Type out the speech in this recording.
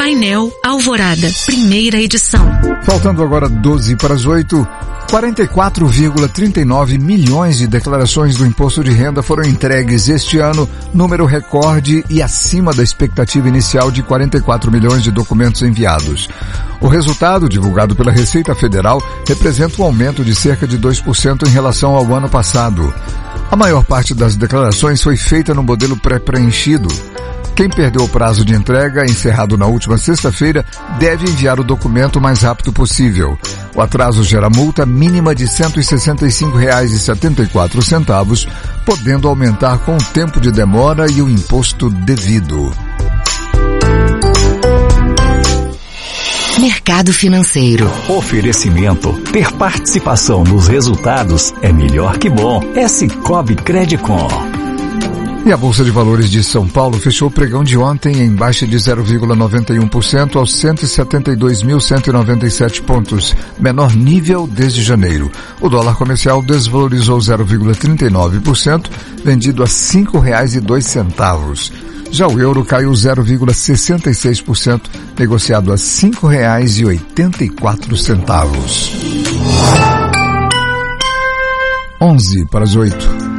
Painel Alvorada, primeira edição. Faltando agora 12 para as 8, 44,39 milhões de declarações do imposto de renda foram entregues este ano, número recorde e acima da expectativa inicial de 44 milhões de documentos enviados. O resultado, divulgado pela Receita Federal, representa um aumento de cerca de 2% em relação ao ano passado. A maior parte das declarações foi feita no modelo pré-preenchido. Quem perdeu o prazo de entrega, encerrado na última sexta-feira, deve enviar o documento o mais rápido possível. O atraso gera multa mínima de R$ 165,74, podendo aumentar com o tempo de demora e o imposto devido. Mercado financeiro. Oferecimento. Ter participação nos resultados é melhor que bom. É Sicoob Credicom. E a Bolsa de Valores de São Paulo fechou o pregão de ontem em baixa de 0,91% aos 172.197 pontos, menor nível desde janeiro. O dólar comercial desvalorizou 0,39%, vendido a R$ 5,02. Já o euro caiu 0,66%, negociado a R$ 5,84. 11 para as 8.